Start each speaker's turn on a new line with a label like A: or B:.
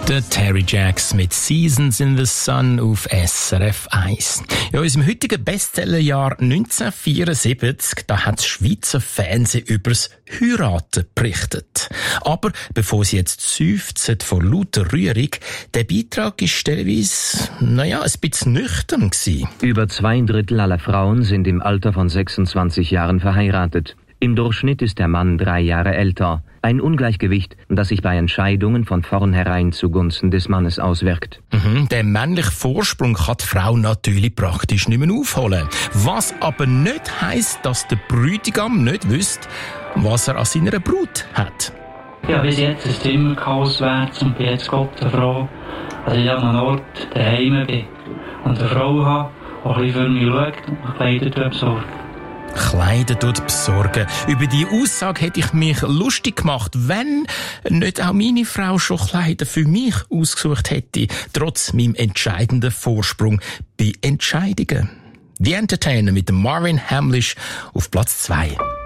A: Der Terry Jacks mit Seasons in the Sun auf SRF 1. In unserem heutigen Bestsellerjahr 1974, da hat das Schweizer Fernsehen übers Heiraten berichtet. Aber bevor sie jetzt seufzen vor lauter Rührung, der Beitrag ist stellenweise, ein bisschen nüchtern gewesen.
B: Über 2/3 aller Frauen sind im Alter von 26 Jahren verheiratet. Im Durchschnitt ist der Mann 3 Jahre älter. Ein Ungleichgewicht, das sich bei Entscheidungen von vornherein zugunsten des Mannes auswirkt.
A: Der männliche Vorsprung kann die Frau natürlich praktisch nicht mehr aufholen. Was aber nicht heisst, dass der Bräutigam nicht wüsste, was er an seiner Brut hat.
C: Ja, bis jetzt ein Zimmer auswärts und bin jetzt Gott froh, dass ich an einem Ort daheim bin und eine Frau habe, die ein bisschen für mich schaut und Kleider besorgt.
A: Kleider besorgen. Über die Aussage hätte ich mich lustig gemacht, wenn nicht auch meine Frau schon Kleider für mich ausgesucht hätte, trotz meinem entscheidenden Vorsprung bei Entscheidungen. Die Entertainer mit dem Marvin Hamlisch auf Platz 2.